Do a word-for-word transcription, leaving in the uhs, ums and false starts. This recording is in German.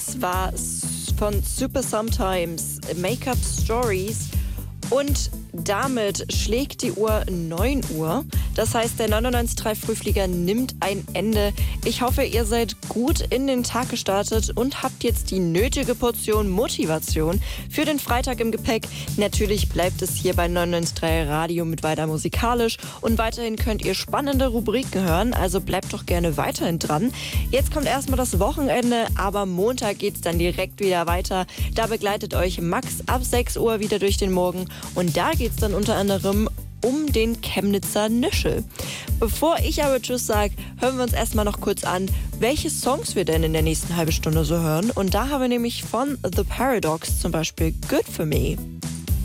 Das war von Super Sometimes, Make-up Stories. Und damit schlägt die Uhr neun Uhr. Das heißt, der neunundneunzig Komma drei Frühflieger nimmt ein Ende. Ich hoffe, ihr seid gut in den Tag gestartet und habt jetzt die nötige Portion Motivation für den Freitag im Gepäck. Natürlich bleibt es hier bei neunundneunzig Komma drei Radio mit weiter musikalisch und weiterhin könnt ihr spannende Rubriken hören, also bleibt doch gerne weiterhin dran. Jetzt kommt erstmal das Wochenende, aber Montag geht's dann direkt wieder weiter. Da begleitet euch Max ab sechs Uhr wieder durch den Morgen und da geht's dann unter anderem um den Chemnitzer Nischel. Bevor ich aber Tschüss sage, hören wir uns erstmal noch kurz an, welche Songs wir denn in der nächsten halben Stunde so hören. Und da haben wir nämlich von The Paradox zum Beispiel Good For Me.